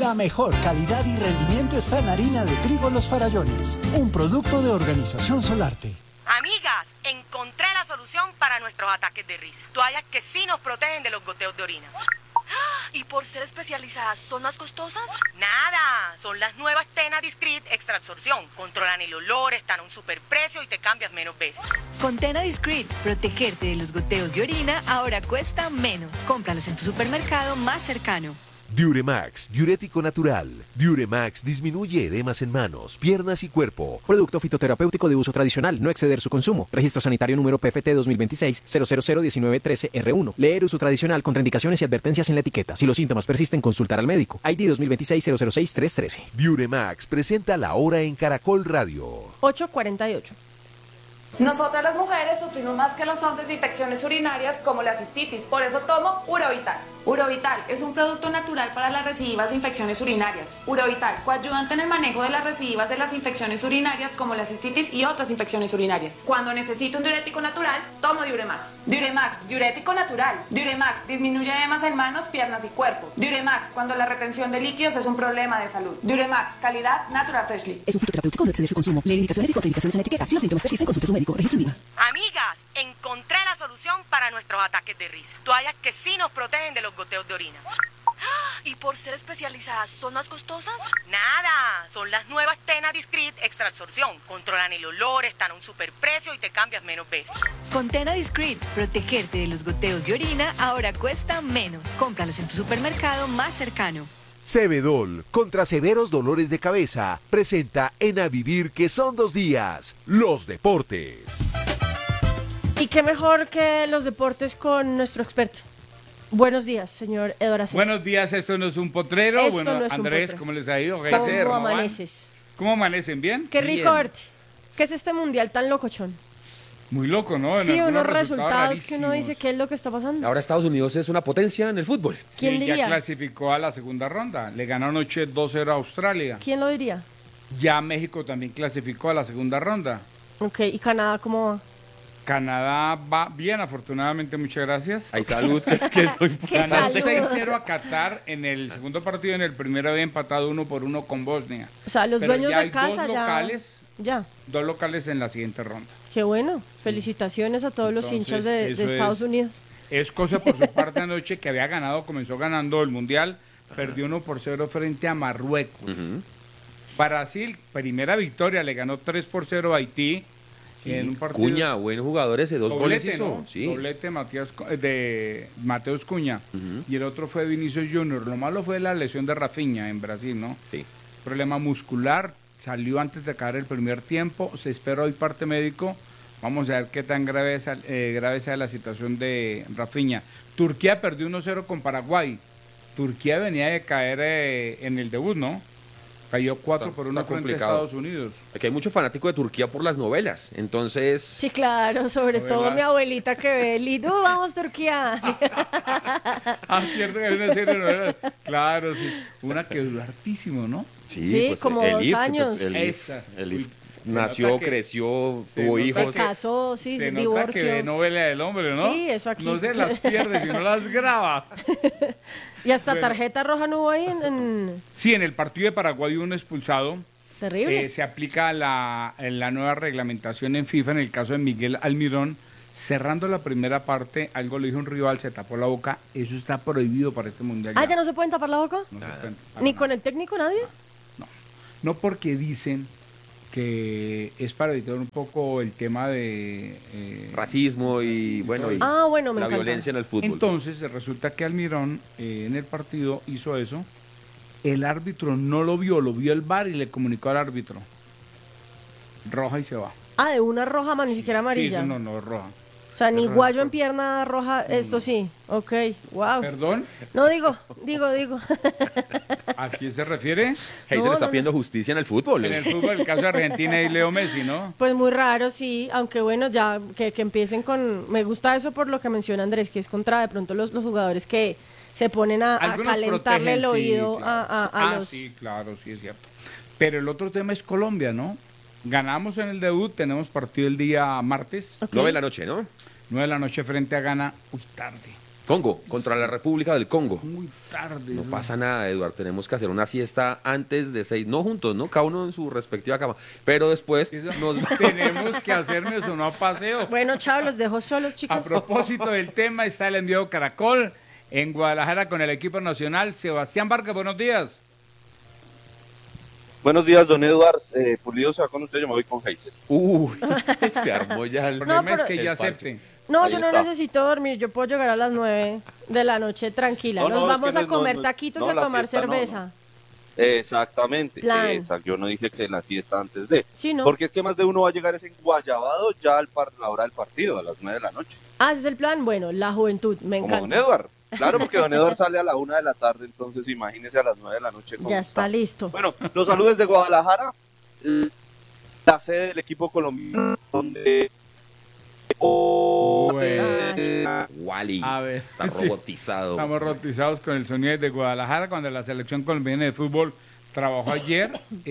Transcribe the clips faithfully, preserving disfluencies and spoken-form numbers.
La mejor calidad y rendimiento está en harina de trigo Los Farallones, un producto de Organización Solarte. Amigas, encontré la solución para nuestros ataques de risa. Toallas que sí nos protegen de los goteos de orina. ¿Y por ser especializadas, son más costosas? Nada, son las nuevas Tena Discreet Extra Absorción. Controlan el olor, están a un superprecio y te cambias menos veces. Con Tena Discreet, protegerte de los goteos de orina ahora cuesta menos. Cómpralas en tu supermercado más cercano. Diuremax, diurético natural. Diuremax disminuye edemas en manos, piernas y cuerpo. Producto fitoterapéutico de uso tradicional, no exceder su consumo. Registro sanitario número P F T dos mil veintiséis cero cero cero diecinueve trece R uno. Leer uso tradicional, contraindicaciones y advertencias en la etiqueta. Si los síntomas persisten, consultar al médico. I D dos mil veintiséis cero cero seis tres trece. Diuremax presenta la hora en Caracol Radio. ocho cuarenta y ocho. Nosotras las mujeres sufrimos más que los hombres de infecciones urinarias como la cistitis, por eso tomo Urovital. Urovital es un producto natural para las recidivas de infecciones urinarias. Urovital, coayudante en el manejo de las recidivas de las infecciones urinarias como la cistitis y otras infecciones urinarias. Cuando necesito un diurético natural, tomo Diuremax. Diuremax, diurético natural. Diuremax disminuye edemas en manos, piernas y cuerpo. Diuremax, cuando la retención de líquidos es un problema de salud. Diuremax, calidad Natural Freshly. Es un fitoterapéutico, no exceder su consumo. Lee indicaciones y contraindicaciones en la etiqueta. Si los síntomas persisten, consulte a su médico. Registro I V A. Amigas, encontré la solución para nuestros ataques de risa. Toallas que sí nos protegen de los goteos de orina. ¿Y por ser especializadas, son más costosas? Nada, son las nuevas Tena Discreet Extra Absorción. Controlan el olor, están a un superprecio y te cambias menos veces. Con Tena Discreet, protegerte de los goteos de orina ahora cuesta menos. Cómpralas en tu supermercado más cercano. Cebedol, contra severos dolores de cabeza, presenta en A Vivir que son dos días, los deportes. Y qué mejor que los deportes con nuestro experto. Buenos días, señor Eduardo. Buenos días, esto no es un potrero. Esto bueno, no es Andrés, un ¿cómo les ha ido? ¿Cómo, ¿Cómo amaneces? ¿Cómo amanecen? ¿Bien? Qué rico Bien. verte. ¿Qué es este mundial tan locochón? Muy loco, ¿no? En sí, unos resultados, resultados que uno dice, ¿qué es lo que está pasando? Ahora Estados Unidos es una potencia en el fútbol. ¿Quién sí, diría? Ya clasificó a la segunda ronda. Le ganó anoche dos cero a Australia. ¿Quién lo diría? Ya México también clasificó a la segunda ronda. Ok, ¿y Canadá cómo va? Canadá va bien, afortunadamente, muchas gracias. Hay salud, que, que es lo importante. Ganó seis cero a Qatar en el segundo partido, en el primero había empatado uno por uno con Bosnia. O sea, los Pero dueños ya de hay casa dos ya... locales, Ya. Dos locales en la siguiente ronda. Qué bueno. Felicitaciones a todos Entonces, los hinchas de, de Estados es, Unidos. Es cosa por su parte anoche que había ganado, comenzó ganando el Mundial, perdió uno por cero frente a Marruecos. Uh-huh. Brasil, primera victoria, le ganó tres por cero a Haití. Sí, en un partido. Cuña, buen jugador ese, dos doblete, goles hizo. ¿no? Sí. Doblete Matías, de Mateus Cuña. Uh-huh. Y el otro fue Vinicius Junior. Lo malo fue la lesión de Rafinha en Brasil, ¿no? Sí. Problema muscular, salió antes de acabar el primer tiempo, se espera hoy parte médico. Vamos a ver qué tan grave, es, eh, grave sea la situación de Rafinha. Turquía perdió uno cero con Paraguay. Turquía venía de caer eh, en el debut, ¿no? Cayó cuatro por uno frente a Estados Unidos. Aquí hay mucho fanático de Turquía por las novelas, entonces... Sí, claro, sobre ¿novelas? Todo mi abuelita que ve el Lido, vamos Turquía. Sí. Ah, cierto, que hay una serie de novelas. Claro, sí. Una que duró hartísimo, ¿no? Sí, sí pues, como el dos If, años. Pues, el Esa. If, el If. Nació, que, creció, tuvo hijos. Se casó, sí, se divorció. Nota que ve novela del hombre, ¿no? Sí, eso aquí. No se las pierde, si no las graba. Y hasta bueno. Tarjeta roja no hubo ahí en, en... Sí, en el partido de Paraguay uno expulsado. Terrible. Eh, se aplica la, la nueva reglamentación en FIFA en el caso de Miguel Almirón. Cerrando la primera parte, algo le dijo un rival, se tapó la boca. Eso está prohibido para este mundial. Ah, ¿ya no se pueden tapar la boca? No se pueden, ¿Ni nada. Con el técnico nadie? No, no porque dicen que es para evitar un poco el tema de... Eh, racismo y, bueno, y ah, bueno me la encanta. Violencia en el fútbol. Entonces, resulta que Almirón eh, en el partido hizo eso. El árbitro no lo vio, lo vio el V A R y le comunicó al árbitro. Roja y se va. Ah, de una roja más, ni siquiera amarilla. Sí, no, no, es roja. O sea, ni guayo en pierna roja, esto sí. Ok, wow. ¿Perdón? No, digo, digo, digo. ¿A quién se refiere? Hey, no, se le está no, pidiendo no. justicia en el fútbol. En el fútbol, el caso de Argentina y Leo Messi, ¿no? Pues muy raro, sí, aunque bueno, ya que, que empiecen con... Me gusta eso por lo que menciona Andrés, que es contra de pronto los, los jugadores que se ponen a, a calentarle protegen, el oído sí, claro. a, a, a ah, los... sí, claro, sí es cierto. Pero el otro tema es Colombia, ¿no? Ganamos en el debut, tenemos partido el día martes. Okay. nueve de la noche, ¿no? nueve de la noche frente a Ghana. Uy, tarde. Congo, contra la República del Congo. Muy tarde. No pasa nada, Eduardo. Tenemos que hacer una siesta antes de seis, no juntos, ¿no? Cada uno en su respectiva cama. Pero después nos tenemos que hacernos un paseo. Bueno, chao, los dejo solos, chicos. A propósito del tema, está el enviado Caracol en Guadalajara con el equipo nacional. Sebastián Vargas, buenos días. Buenos días, don Eduardo. Eh, Pulido se va con usted, yo me voy con Heiser. Uy, se armó ya el... El problema no, es que ya acepten. No, Ahí yo no está. necesito dormir, yo puedo llegar a las nueve de la noche tranquila. No, Nos no, vamos es que a no, comer no, taquitos no, y a la tomar siesta no, cerveza. no. Exactamente. Plan. Exacto. Yo no dije que la siesta antes de. Sí, ¿no? Porque es que más de uno va a llegar ese enguayabado ya al par, la hora del partido, a las nueve de la noche. Ah, ese es el plan. Bueno, la juventud, me Como encanta. don Eduardo. Claro, porque don Eduardo sale a la una de la tarde, entonces imagínese a las nueve de la noche. Ya está listo. Bueno, los saludos desde Guadalajara, la sede del equipo colombiano, donde... Bueno. Wally A ver, está robotizado. Sí, estamos robotizados con el sonido de Guadalajara cuando la selección colombiana de fútbol trabajó ayer.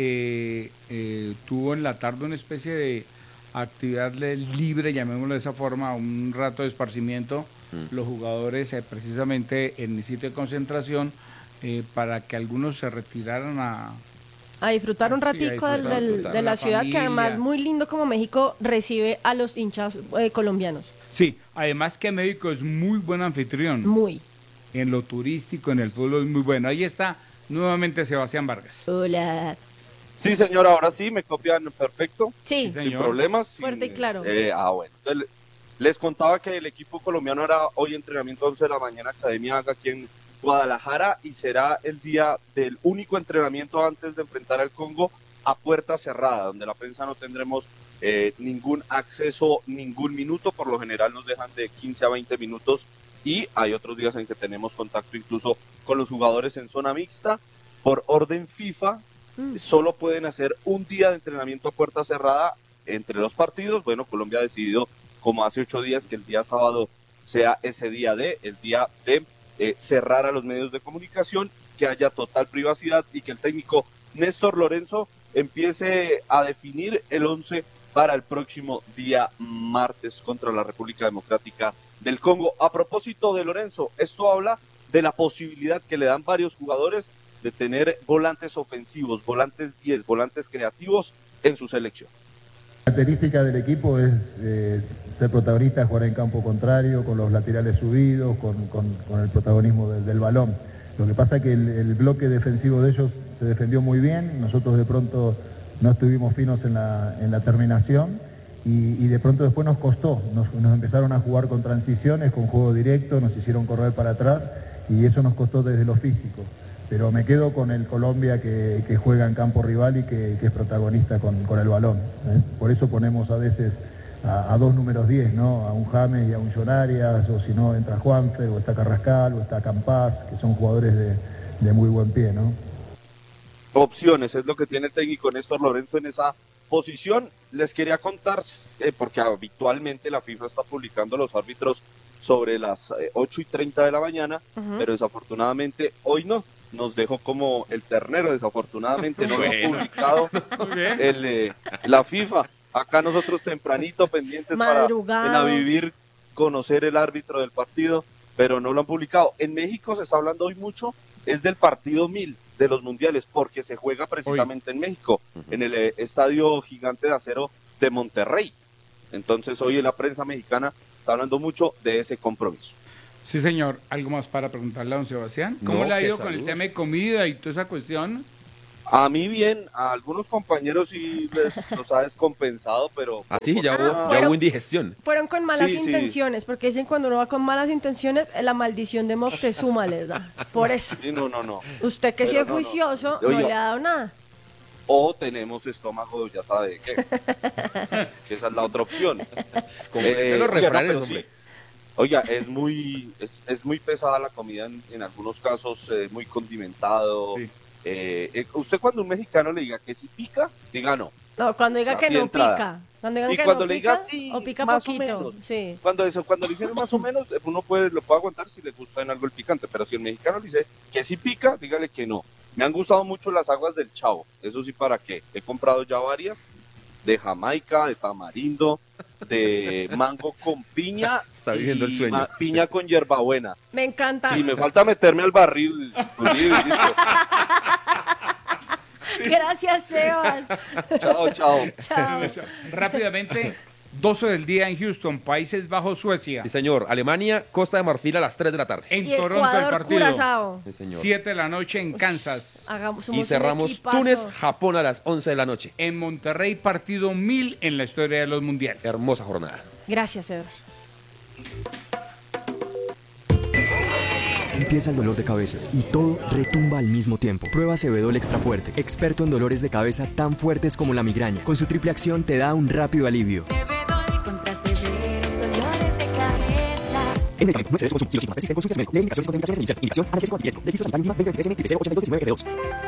Eh, eh, tuvo en la tarde una especie de actividad libre, llamémoslo de esa forma, un rato de esparcimiento. Mm. Los jugadores eh, precisamente en el sitio de concentración eh, para que algunos se retiraran a... A disfrutar un ratico sí, a disfrutar, del, disfrutar de la, la ciudad, familia. que además muy lindo como México recibe a los hinchas eh, colombianos. Sí, además que México es muy buen anfitrión. Muy. En lo turístico, en el fútbol es muy bueno. Ahí está nuevamente Sebastián Vargas. Hola. Sí, señor, ahora sí, me copian perfecto. Sí, sin problemas. Fuerte y claro. Eh, ah, bueno. Entonces, les contaba que el equipo colombiano era hoy entrenamiento once de la mañana, Academia Haga aquí en Guadalajara, y será el día del único entrenamiento antes de enfrentar al Congo a puerta cerrada, donde la prensa no tendremos eh, ningún acceso, ningún minuto. Por lo general nos dejan de quince a veinte minutos y hay otros días en que tenemos contacto incluso con los jugadores en zona mixta. Por orden FIFA, mm. solo pueden hacer un día de entrenamiento a puerta cerrada entre los partidos. Bueno, Colombia ha decidido, como hace ocho días, que el día sábado sea ese día de, el día de eh, cerrar a los medios de comunicación, que haya total privacidad y que el técnico Néstor Lorenzo empiece a definir el once para el próximo día martes contra la República Democrática del Congo. A propósito de Lorenzo, esto habla de la posibilidad que le dan varios jugadores de tener volantes ofensivos, volantes diez, volantes creativos en su selección. La característica del equipo es eh, ser protagonista, jugar en campo contrario, con los laterales subidos, con, con, con el protagonismo del, del balón. Lo que pasa es que el, el bloque defensivo de ellos se defendió muy bien, nosotros de pronto no estuvimos finos en la, en la terminación y, y de pronto después nos costó, nos, nos empezaron a jugar con transiciones, con juego directo, nos hicieron correr para atrás y eso nos costó desde lo físico. Pero me quedo con el Colombia que, que juega en campo rival y que, que es protagonista con, con el balón. ¿eh? Por eso ponemos a veces a, a dos números diez, ¿no? A un James y a un John Arias, o si no entra Juanfer, o está Carrascal, o está Campás, que son jugadores de, de muy buen pie, ¿no? Opciones, es lo que tiene el técnico Néstor Lorenzo en esa posición. Les quería contar, eh, porque habitualmente la FIFA está publicando los árbitros sobre las eh, ocho y treinta de la mañana, uh-huh. pero desafortunadamente hoy no. Nos dejó como el ternero, desafortunadamente no lo ha publicado el, eh, la FIFA. Acá nosotros tempranito pendientes Madrugado. para en a vivir, conocer el árbitro del partido, pero no lo han publicado. En México se está hablando hoy mucho, es del partido mil de los mundiales, porque se juega precisamente hoy en México, uh-huh. en el eh, Estadio Gigante de Acero de Monterrey. Entonces hoy en la prensa mexicana está hablando mucho de ese compromiso. Sí, señor. ¿Algo más para preguntarle a don Sebastián? ¿Cómo no, le ha ido con el tema de comida y toda esa cuestión? A mí bien, a algunos compañeros sí les los ha descompensado, pero... Ah, sí, ya hubo, ah, ya hubo indigestión. Fueron con malas sí, intenciones, sí. porque dicen cuando uno va con malas intenciones, la maldición de Moctezuma les da. Por eso. Sí, no, no, no. Usted que sí es juicioso, no, no. no le ha dado nada. O tenemos estómago, ya sabe de qué. Esa es la otra opción. Comprende eh, los refranes, hombre. Sí. Oiga, es muy es, es muy pesada la comida, en, en algunos casos eh, muy condimentado. Sí. Eh, eh, usted cuando un mexicano le diga que si pica, diga no. No, cuando diga que no pica. Cuando digan y que cuando no le pica, diga sí, o pica más poquito. o menos. Sí. Cuando eso, cuando le dicen más o menos, uno puede lo puede aguantar si le gusta en algo el picante, pero si el mexicano le dice que sí pica, dígale que no. Me han gustado mucho las aguas del Chavo, eso sí, para qué. He comprado ya varias, de Jamaica, de tamarindo, de mango con piña. Está viviendo el sueño. Piña con hierbabuena. Me encanta. Sí, me falta meterme al barril. Gracias, Sebas. Chao, chao. Chao. Rápidamente, doce del día en Houston, Países Bajos, Suecia. Sí, señor. Alemania, Costa de Marfil a las tres de la tarde. En Y Toronto Ecuador, el partido. Curazao. Sí, señor. siete de la noche en Kansas. Hagamos, Y somos cerramos un equipazo. Túnez, Japón a las once de la noche. En Monterrey, partido mil en la historia de los mundiales. Hermosa jornada. Gracias, Sebas. Empieza el dolor de cabeza y todo retumba al mismo tiempo. Prueba Cebedol Extra Fuerte, experto en dolores de cabeza tan fuertes como la migraña. Con su triple acción te da un rápido alivio. Cebedol contra severos dolores de cabeza. En medicamento, no excedes su consumo. Si los síntomas persisten, consulte a su médico. Lee indicaciones y contraindicaciones de indicación, analgésico antipirético. Registro sanitario mínima veinte veintitrés N cero ochenta y dos diecinueve G dos.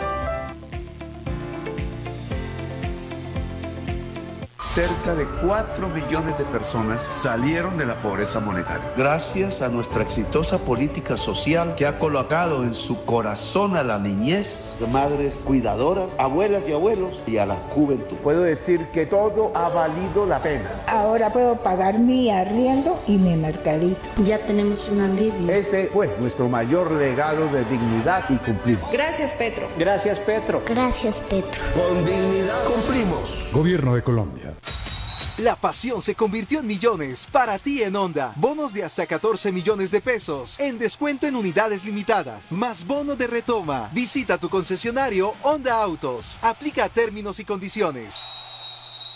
Cerca de cuatro millones de personas salieron de la pobreza monetaria. Gracias a nuestra exitosa política social que ha colocado en su corazón a la niñez, madres cuidadoras, abuelas y abuelos y a la juventud. Puedo decir que todo ha valido la pena. Ahora puedo pagar mi arriendo y mi mercadito. Ya tenemos un alivio. Ese fue nuestro mayor legado de dignidad y cumplimos. Gracias, Petro. Gracias, Petro. Gracias, Petro. Con dignidad cumplimos. Gobierno de Colombia. La pasión se convirtió en millones para ti en Honda. Bonos de hasta catorce millones de pesos. En descuento en unidades limitadas. Más bono de retoma. Visita tu concesionario Honda Autos. Aplica términos y condiciones.